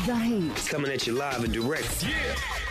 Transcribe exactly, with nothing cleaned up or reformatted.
The Heat. Coming at you live and direct. Yeah.